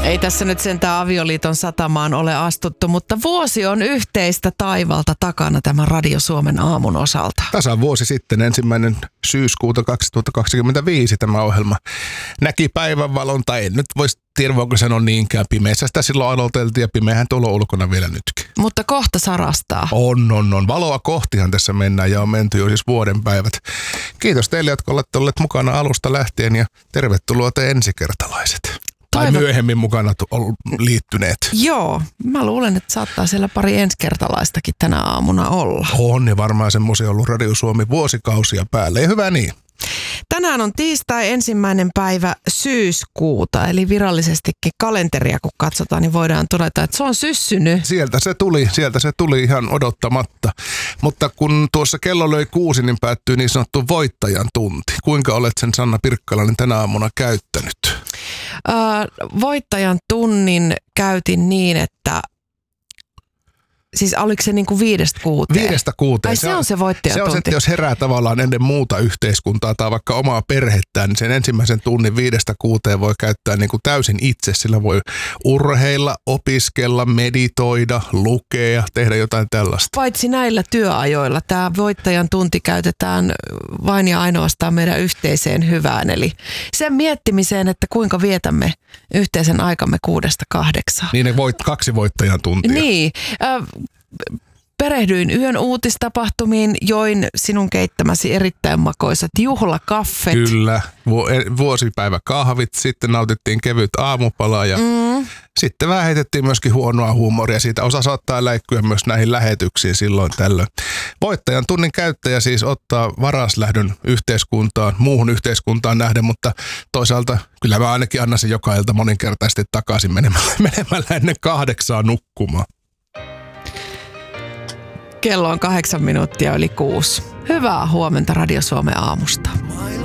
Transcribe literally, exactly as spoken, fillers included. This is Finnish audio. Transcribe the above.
Ei tässä nyt sentään avioliiton satamaan ole astuttu, mutta vuosi on yhteistä taivalta takana tämän Radio Suomen aamun osalta. Tasan vuosi sitten, ensimmäinen syyskuuta kaksituhattakaksikymmentäviisi tämä ohjelma näki päivänvalon, tai en nyt voisi tiedä, voiko sanoa niinkään pimeässä. Sitä silloin aloiteltiin ja pimeähän tuolla ulkona vielä nytkin. Mutta kohta sarastaa. On, on, on. Valoa kohtihan tässä mennään ja on menty jo siis vuoden päivät. Kiitos teille, jotka olette olleet mukana alusta lähtien ja tervetuloa te ensikertalaiset. Tai Toivon... myöhemmin mukana liittyneet. Joo, mä luulen, että saattaa siellä pari ensikertalaistakin tänä aamuna olla. On ja varmaan semmoisia ollut Radio Suomi vuosikausia päälle ja hyvä niin. Tänään on tiistai ensimmäinen päivä syyskuuta, eli virallisestikin kalenteria kun katsotaan, niin voidaan todeta, että se on syssynyt. Sieltä se tuli, sieltä se tuli ihan odottamatta. Mutta kun tuossa kello löi kuusi, niin päättyy niin sanottu voittajan tunti. Kuinka olet sen Sanna Pirkkalainen tänä aamuna käyttänyt? Öö, voittajan tunnin käytin niin, että siis oliko se niin kuin viidestä kuuteen? Viidestä kuuteen. Ai se, se on se voittajan Se on se, että jos herää tavallaan ennen muuta yhteiskuntaa tai vaikka omaa perhettään, niin sen ensimmäisen tunnin viidestä kuuteen voi käyttää niin kuin täysin itse. Sillä voi urheilla, opiskella, meditoida, lukea, tehdä jotain tällaista. Paitsi näillä työajoilla. Tämä voittajan tunti käytetään vain ja ainoastaan meidän yhteiseen hyvään. Eli sen miettimiseen, että kuinka vietämme yhteisen aikamme kuudesta kahdeksaan. Niin ne voit, kaksi voittajan tuntia. Niin. Äh, Perehdyin yön uutistapahtumiin, join sinun keittämäsi erittäin makoisat juhlakaffet. Kyllä, vuosipäiväkahvit, sitten nautittiin kevyt aamupala ja mm. sitten vähän heitettiin myöskin huonoa huumoria. Siitä osa saattaa läikkyä myös näihin lähetyksiin silloin tällöin. Voittajan tunnin käyttäjä siis ottaa varaslähdön yhteiskuntaan, muuhun yhteiskuntaan nähden, mutta toisaalta kyllä mä ainakin annan sen joka ilta moninkertaisesti takaisin menemällä, menemällä ennen kahdeksaa nukkumaan. Kello on kahdeksan minuuttia yli kuusi. Hyvää huomenta Radio Suomen aamusta.